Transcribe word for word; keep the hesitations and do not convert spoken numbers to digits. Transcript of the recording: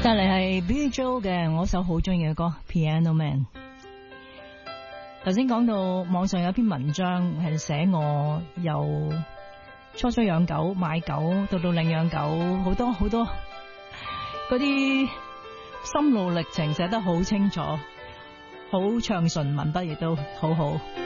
隔籬係 Billy Joel 嘅我首好中意嘅歌 Piano Man。頭先講到網上有篇文章係寫我由初初養狗買狗到到領養狗，好多好多嗰啲心路歷程寫得好清楚，好暢順，文筆亦都好好。